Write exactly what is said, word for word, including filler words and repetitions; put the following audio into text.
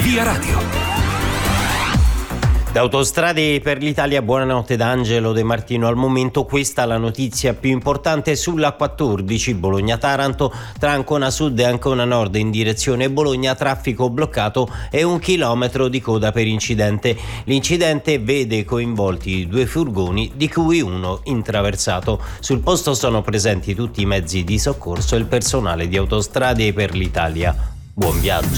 Via Radio. Da Autostrade per l'Italia, buonanotte da Angelo De Martino. Al momento questa è la notizia più importante sulla quattordici Bologna-Taranto, tra Ancona Sud e Ancona Nord in direzione Bologna, traffico bloccato e un chilometro di coda per incidente. L'incidente vede coinvolti due furgoni, di cui uno intraversato. Sul posto sono presenti tutti i mezzi di soccorso e il personale di Autostrade per l'Italia. Buon viaggio.